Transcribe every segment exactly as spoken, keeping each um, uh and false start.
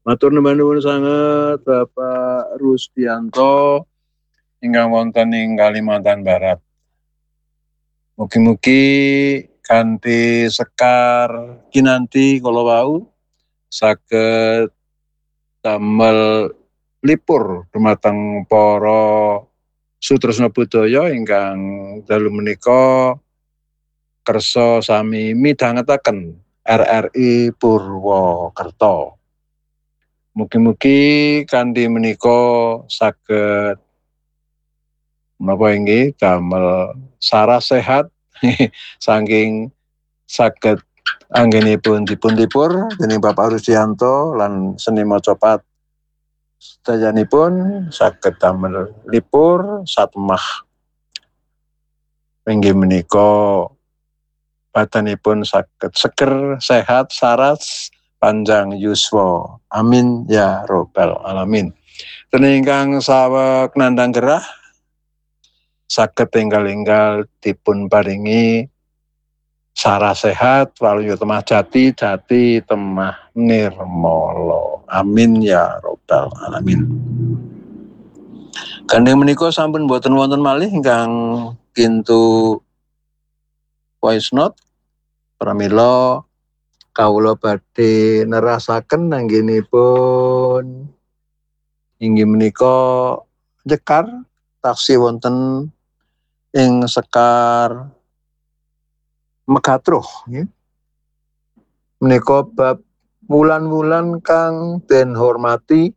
Matur nuwun sanget Bapak Rusdianto ingkang wonten ing Kalimantan Barat. Mugi-mugi kanthi sekar kinanti kala wau saged damel lipur dumateng para sutresna budaya ingkang dalu menika kersa sami midhangetaken R R I Purwokerto. Mugi-mugi kanthi menika saged menapa inggih damel saras sehat saking saged anggenipun dipun-lipur dening Bapak Rusdianto lan seni maca pat sedayanipun saged damel lipur satemah inggih menika badanipun saged seger sehat saras panjang yuswa. Amin ya robbal alamin. Dene ingkang saweg nandhang gerah saged enggal-enggal dipun paringi sarah sehat waluya temah jati jati temah nirmala. Amin ya robbal alamin. Gandeng menika sampun boten wonten malih ingkang kintu voice note pramila kawula badhe nerasaken anggenipun inggih menika nyekar taksih wonten ing sekar Megatruh nggih. Menika bab wulan-wulan kang den hormati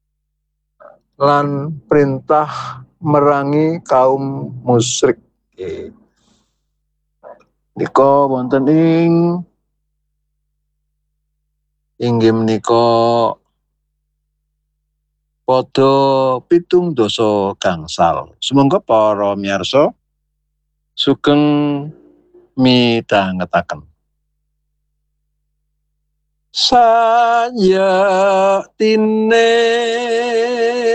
lan perintah merangi kaum musyrik. Nggih. Nika wonten ing inggih menika pada pitung dasa gangsal. Sumangga para miyarsa sugeng midhangetaken. Saya tine